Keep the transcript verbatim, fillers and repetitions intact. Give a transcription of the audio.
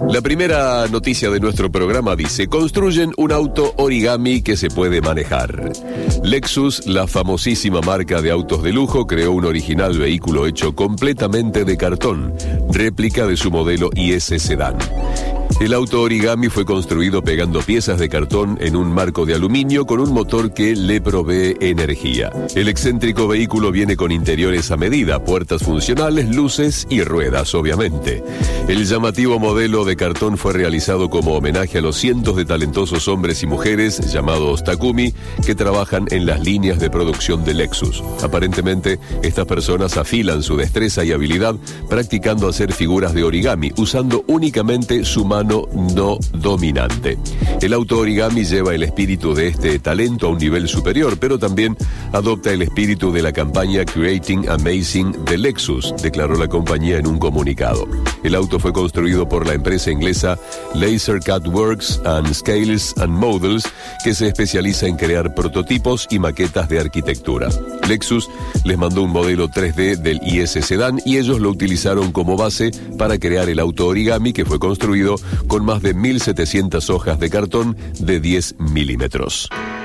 La primera noticia de nuestro programa dice: construyen un auto origami que se puede manejar. Lexus, la famosísima marca de autos de lujo, creó un original vehículo hecho completamente de cartón, réplica de su modelo I S Sedán. El auto origami fue construido pegando piezas de cartón en un marco de aluminio con un motor que le provee energía. El excéntrico vehículo viene con interiores a medida, puertas funcionales, luces y ruedas, obviamente. El llamativo modelo de cartón fue realizado como homenaje a los cientos de talentosos hombres y mujeres, llamados Takumi, que trabajan en las líneas de producción de Lexus. Aparentemente, estas personas afilan su destreza y habilidad practicando hacer figuras de origami, usando únicamente su mano no dominante. El auto origami lleva el espíritu de este talento a un nivel superior, pero también adopta el espíritu de la campaña Creating Amazing de Lexus, declaró la compañía en un comunicado. El auto fue construido por la empresa inglesa Laser Cut Works and Scales and Models, que se especializa en crear prototipos y maquetas de arquitectura. Lexus les mandó un modelo tres D del I S Sedán y ellos lo utilizaron como base para crear el auto origami, que fue construido con más de mil setecientas hojas de cartón de diez milímetros.